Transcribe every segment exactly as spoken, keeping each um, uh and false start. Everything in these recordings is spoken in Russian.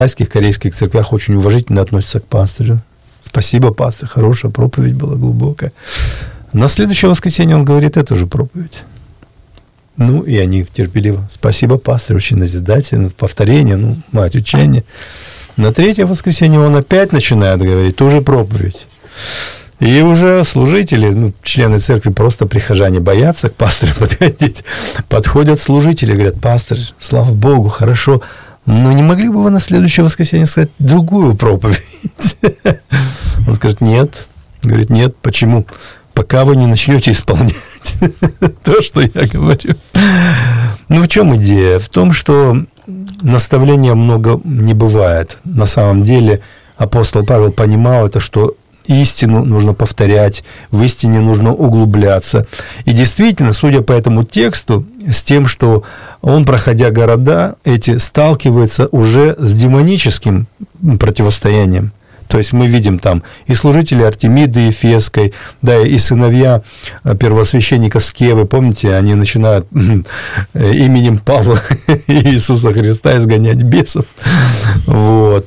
китайских, корейских церквях очень уважительно относятся к пастырю. Спасибо, пастор, хорошая проповедь была, глубокая. На следующее воскресенье он говорит эту же проповедь. Ну, и они терпеливо. Спасибо, пастор, очень назидательно, повторение, ну, мать учения. На третье воскресенье он опять начинает говорить ту же проповедь. И уже служители, ну, члены церкви, просто прихожане боятся к пастору подходить. Подходят служители, говорят: пастор, слава Богу, хорошо, но не могли бы вы на следующее воскресенье сказать другую проповедь? Он скажет: нет. Говорит: нет, почему? Пока вы не начнете исполнять то, что я говорю. Ну, в чем идея? В том, что наставления много не бывает. На самом деле апостол Павел понимал это, что истину нужно повторять, в истине нужно углубляться. И действительно, судя по этому тексту, с тем, что он, проходя города эти, сталкивается уже с демоническим противостоянием. То есть мы видим там и служители Артемиды Ефесской, да, и сыновья первосвященника Скевы, помните, они начинают именем Павла и Иисуса Христа изгонять бесов. Вот.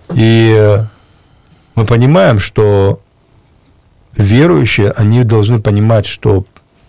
И мы понимаем, что верующие, они должны понимать, что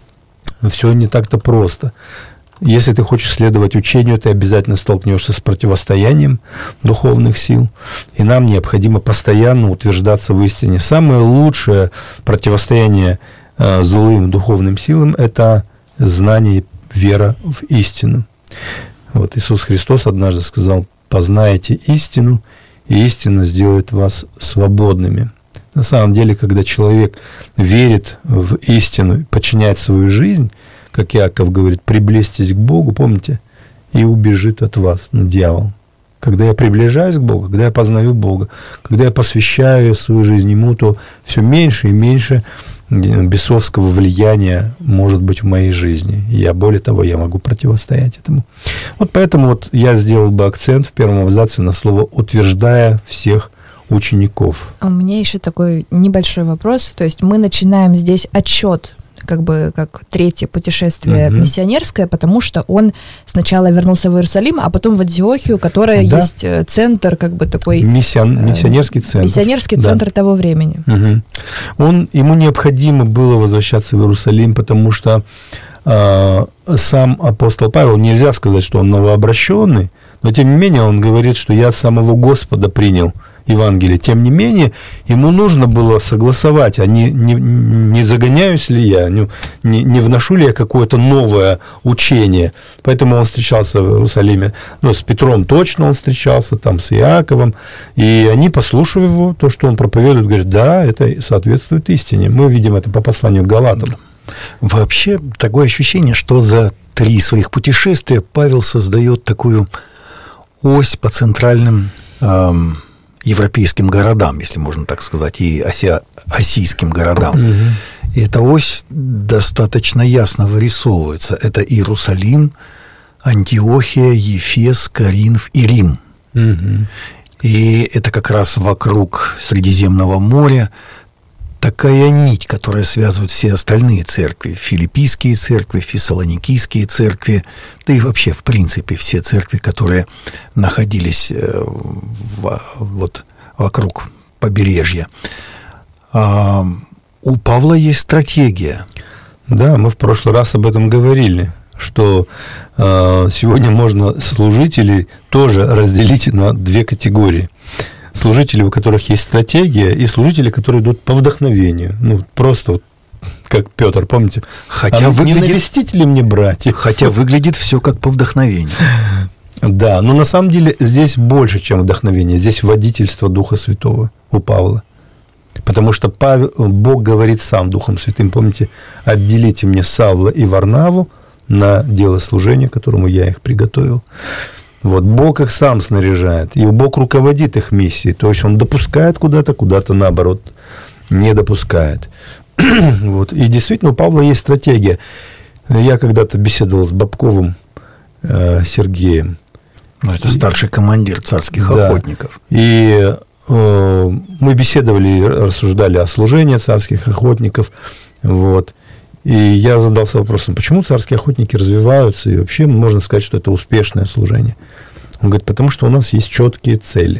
все не так-то просто. Если ты хочешь следовать учению, ты обязательно столкнешься с противостоянием духовных сил, и нам необходимо постоянно утверждаться в истине. Самое лучшее противостояние э, злым духовным силам – это знание, вера в истину. Вот Иисус Христос однажды сказал: «Познайте истину, и истина сделает вас свободными». На самом деле, когда человек верит в истину, подчиняет свою жизнь, как Иаков говорит: приблизьтесь к Богу, помните, и убежит от вас, ну, дьявол. Когда я приближаюсь к Богу, когда я познаю Бога, когда я посвящаю свою жизнь Ему, то все меньше и меньше бесовского влияния может быть в моей жизни. И я, более того, я могу противостоять этому. Вот поэтому вот я сделал бы акцент в первом абзаце на слово «утверждая всех учеников». А у меня еще такой небольшой вопрос. То есть мы начинаем здесь отчет, как бы как третье путешествие uh-huh. миссионерское, потому что он сначала вернулся в Иерусалим, а потом в Антиохию, которая да. есть центр, как бы такой... Миссион, миссионерский центр. Миссионерский да. центр того времени. Uh-huh. Он, ему необходимо было возвращаться в Иерусалим, потому что э, сам апостол Павел, нельзя сказать, что он новообращенный, но тем не менее он говорит, что я от самого Господа принял Евангелие. Тем не менее, ему нужно было согласовать, а не, не, не загоняюсь ли я, не, не вношу ли я какое-то новое учение. Поэтому он встречался в Иерусалиме, ну, с Петром точно он встречался, там, с Иаковом, и они, послушав его, то, что он проповедует, говорят: да, это соответствует истине. Мы видим это по посланию к Галатам. Вообще, такое ощущение, что за три своих путешествия Павел создает такую ось по центральным эм, европейским городам, если можно так сказать, и оси- осийским городам. Угу. И эта ось достаточно ясно вырисовывается. Это Иерусалим, Антиохия, Ефес, Коринф и Рим. Угу. И это как раз вокруг Средиземного моря такая нить, которая связывает все остальные церкви. Филиппийские церкви, фессалоникийские церкви, да и вообще, в принципе, все церкви, которые находились в, вот, вокруг побережья. А у Павла есть стратегия. Да, мы в прошлый раз об этом говорили, что э, сегодня можно служителей тоже разделить на две категории. Служители, у которых есть стратегия, и служители, которые идут по вдохновению. Ну, просто вот как Петр, помните? Хотя а выглядит... не навестить ли мне братьев? Хотя выглядит все как по вдохновению. Да, но на самом деле здесь больше, чем вдохновение. Здесь водительство Духа Святого у Павла. Потому что Павел, Бог говорит сам Духом Святым, помните: «Отделите мне Савла и Варнаву на дело служения, которому я их приготовил». Вот, Бог их сам снаряжает, и Бог руководит их миссией. То есть Он допускает куда-то, куда-то, наоборот, не допускает. Вот. И действительно, у Павла есть стратегия. Я когда-то беседовал с Бабковым э, Сергеем. Ну, это старший командир царских да. охотников. И э, мы беседовали и рассуждали о служении царских охотников. Вот. И я задался вопросом, почему царские охотники развиваются, и вообще можно сказать, что это успешное служение. Он говорит: потому что у нас есть четкие цели.